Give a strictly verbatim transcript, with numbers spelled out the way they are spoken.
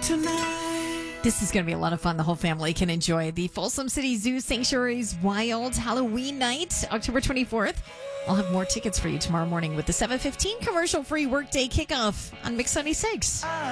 tonight. This is going to be a lot of fun. The whole family can enjoy the Folsom City Zoo Sanctuary's Wild Halloween Night, October twenty-fourth. I'll have more tickets for you tomorrow morning with the seven fifteen commercial-free workday kickoff on Mix ninety-six.